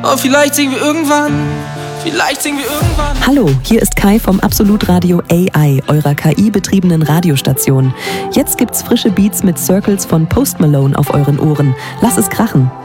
Oh, vielleicht singen wir irgendwann. Vielleicht singen wir irgendwann. Hallo, hier ist Kai vom Absolut Radio AI, eurer KI-betriebenen Radiostation. Jetzt gibt's frische Beats mit Circles von Post Malone auf euren Ohren. Lass es krachen.